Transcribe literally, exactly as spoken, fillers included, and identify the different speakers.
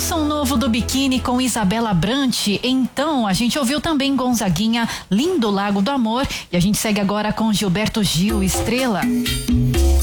Speaker 1: som novo do Biquíni com Isabela Brant. Então, a gente ouviu também Gonzaguinha, Lindo Lago do Amor. E a gente segue agora com Gilberto Gil, Estrela.